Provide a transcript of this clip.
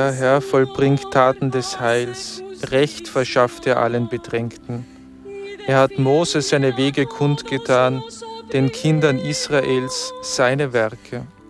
Der Herr vollbringt Taten des Heils, Recht verschafft er allen Bedrängten. Er hat Mose seine Wege kundgetan, den Kindern Israels seine Werke.